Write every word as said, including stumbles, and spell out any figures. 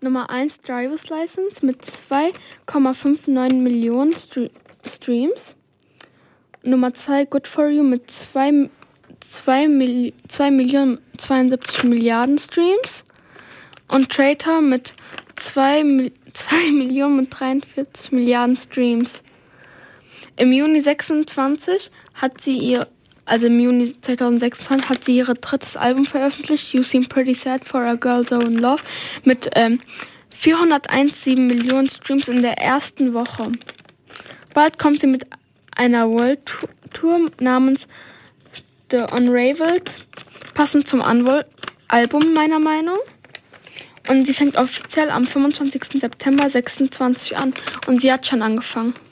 Nummer eins Driver's License mit zwei Komma neunundfünfzig Millionen Stre- Streams. Nummer zwei Good For You mit zwei, zwei, Mil- zwei Millionen zweiundsiebzig Milliarden Streams. Und Traitor mit zwei, zwei Millionen und dreiundvierzig Milliarden Streams. Im Juni sechsundzwanzig hat sie ihr, also im Juni zweitausendsechsundzwanzig hat sie ihr drittes Album veröffentlicht, You Seem Pretty Sad for a Girl So in Love, mit ähm, vierhundertsiebzehn Millionen Streams in der ersten Woche. Bald kommt sie mit einer World Tour namens The Unraveled, passend zum Unwol- Album meiner Meinung. Und sie fängt offiziell am fünfundzwanzigsten September sechsundzwanzig an und sie hat schon angefangen.